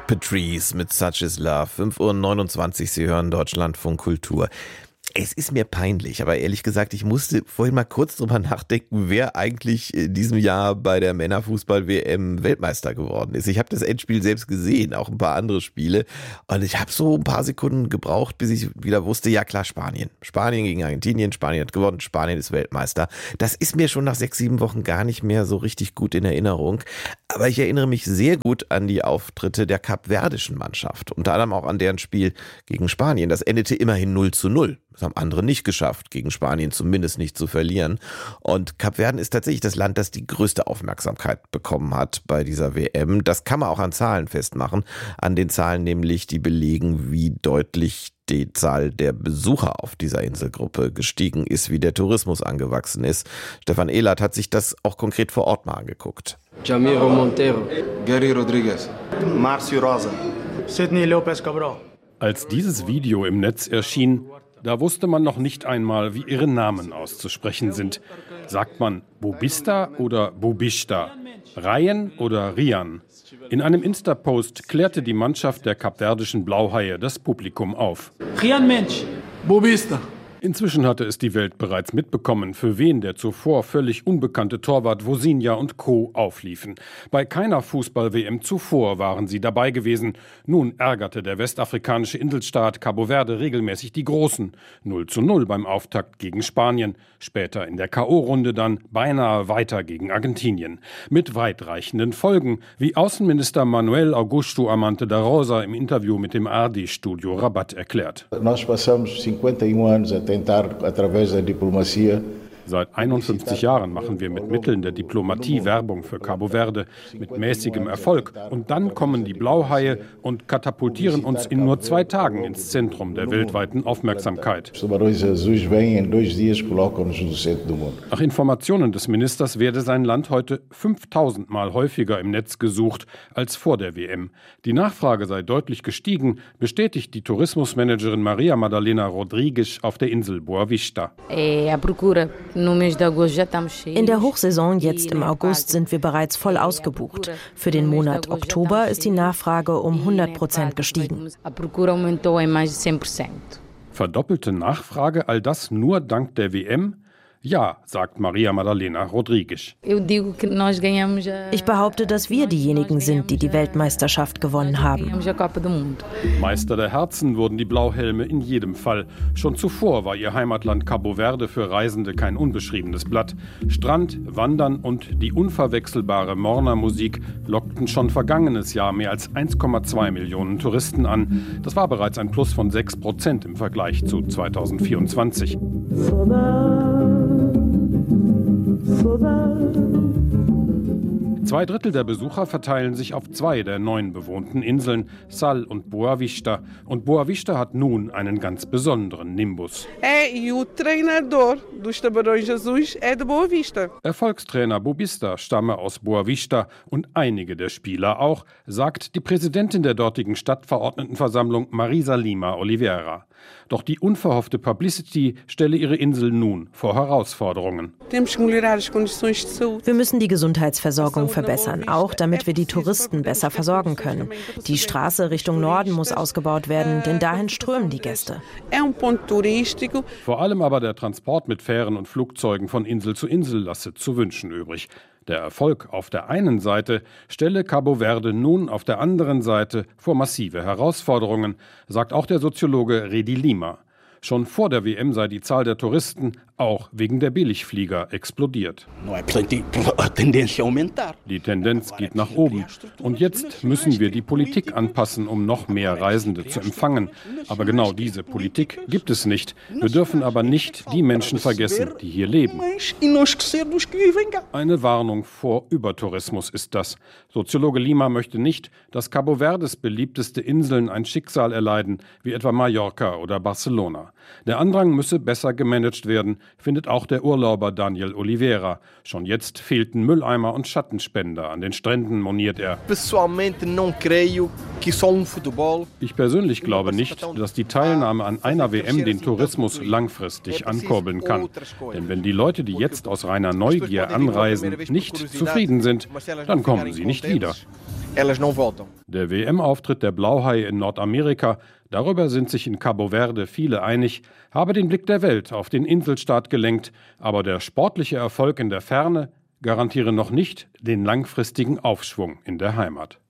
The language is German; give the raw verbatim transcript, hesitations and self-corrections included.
Patrice mit Such is Love. fünf Uhr neunundzwanzig, Sie hören Deutschlandfunk Kultur. Es ist mir peinlich, aber ehrlich gesagt, ich musste vorhin mal kurz drüber nachdenken, wer eigentlich in diesem Jahr bei der Männerfußball-W M Weltmeister geworden ist. Ich habe das Endspiel selbst gesehen, auch ein paar andere Spiele. Und ich habe so ein paar Sekunden gebraucht, bis ich wieder wusste, ja klar, Spanien. Spanien gegen Argentinien, Spanien hat gewonnen, Spanien ist Weltmeister. Das ist mir schon nach sechs, sieben Wochen gar nicht mehr so richtig gut in Erinnerung. Aber ich erinnere mich sehr gut an die Auftritte der kapverdischen Mannschaft. Unter anderem auch an deren Spiel gegen Spanien. Das endete immerhin null zu null. Das haben andere nicht geschafft, gegen Spanien zumindest nicht zu verlieren. Und Kapverden ist tatsächlich das Land, das die größte Aufmerksamkeit bekommen hat bei dieser W M. Das kann man auch an Zahlen festmachen. An den Zahlen nämlich, die belegen, wie deutlich die Zahl der Besucher auf dieser Inselgruppe gestiegen ist, wie der Tourismus angewachsen ist. Stefan Ehlert hat sich das auch konkret vor Ort mal angeguckt. Jamiro Monteiro, Gary Rodriguez, Marcio Rosa, Sidney Lopez Cabral. Als dieses Video im Netz erschien, da wusste man noch nicht einmal, wie ihre Namen auszusprechen sind. Sagt man Bobista oder Bobista? Ryan oder Rian? In einem Insta-Post klärte die Mannschaft der kapverdischen Blauhaie das Publikum auf. Rian Mensch. Bobista. Inzwischen hatte es die Welt bereits mitbekommen, für wen der zuvor völlig unbekannte Torwart Vozinha und Co. aufliefen. Bei keiner Fußball-W M zuvor waren sie dabei gewesen. Nun ärgerte der westafrikanische Inselstaat Cabo Verde regelmäßig die Großen. null zu null beim Auftakt gegen Spanien. Später in der K O-Runde dann beinahe weiter gegen Argentinien. Mit weitreichenden Folgen, wie Außenminister Manuel Augusto Amante da Rosa im Interview mit dem A R D-Studio Rabat erklärt. Nós passamos cinquenta e um anos a tentar através da diplomacia. Seit einundfünfzig Jahren machen wir mit Mitteln der Diplomatie Werbung für Cabo Verde, mit mäßigem Erfolg. Und dann kommen die Blauhaie und katapultieren uns in nur zwei Tagen ins Zentrum der weltweiten Aufmerksamkeit. Nach Informationen des Ministers werde sein Land heute fünftausend Mal häufiger im Netz gesucht als vor der W M. Die Nachfrage sei deutlich gestiegen, bestätigt die Tourismusmanagerin Maria Madalena Rodrigues auf der Insel Boa Vista. In der Hochsaison jetzt im August sind wir bereits voll ausgebucht. Für den Monat Oktober ist die Nachfrage um hundert Prozent gestiegen. Verdoppelte Nachfrage, all das nur dank der W M? Ja, sagt Maria Madalena Rodrigues. Ich behaupte, dass wir diejenigen sind, die die Weltmeisterschaft gewonnen haben. Meister der Herzen wurden die Blauhelme in jedem Fall. Schon zuvor war ihr Heimatland Cabo Verde für Reisende kein unbeschriebenes Blatt. Strand, Wandern und die unverwechselbare Morna-Musik lockten schon vergangenes Jahr mehr als eins Komma zwei Millionen Touristen an. Das war bereits ein Plus von sechs Prozent im Vergleich zu zweitausendvierundzwanzig. Zwei Drittel der Besucher verteilen sich auf zwei der neun bewohnten Inseln, Sal und Boa Vista. Und Boa Vista hat nun einen ganz besonderen Nimbus. Erfolgstrainer Bobista stamme aus Boa Vista und einige der Spieler auch, sagt die Präsidentin der dortigen Stadtverordnetenversammlung Marisa Lima Oliveira. Doch die unverhoffte Publicity stelle ihre Insel nun vor Herausforderungen. Wir müssen die Gesundheitsversorgung verbessern, auch damit wir die Touristen besser versorgen können. Die Straße Richtung Norden muss ausgebaut werden, denn dahin strömen die Gäste. Vor allem aber der Transport mit Fähren und Flugzeugen von Insel zu Insel lasse zu wünschen übrig. Der Erfolg auf der einen Seite stelle Cabo Verde nun auf der anderen Seite vor massive Herausforderungen, sagt auch der Soziologe Redi Lima. Schon vor der W M sei die Zahl der Touristen auch wegen der Billigflieger explodiert. Die Tendenz geht nach oben. Und jetzt müssen wir die Politik anpassen, um noch mehr Reisende zu empfangen. Aber genau diese Politik gibt es nicht. Wir dürfen aber nicht die Menschen vergessen, die hier leben. Eine Warnung vor Übertourismus ist das. Soziologe Lima möchte nicht, dass Cabo Verdes beliebteste Inseln ein Schicksal erleiden, wie etwa Mallorca oder Barcelona. Der Andrang müsse besser gemanagt werden, findet auch der Urlauber Daniel Oliveira. Schon jetzt fehlten Mülleimer und Schattenspender an den Stränden, moniert er. Ich persönlich glaube nicht, dass die Teilnahme an einer W M den Tourismus langfristig ankurbeln kann. Denn wenn die Leute, die jetzt aus reiner Neugier anreisen, nicht zufrieden sind, dann kommen sie nicht wieder. Der W M-Auftritt der Blauhaie in Nordamerika, darüber sind sich in Cabo Verde viele einig, habe den Blick der Welt auf den Inselstaat gelenkt, aber der sportliche Erfolg in der Ferne garantiere noch nicht den langfristigen Aufschwung in der Heimat.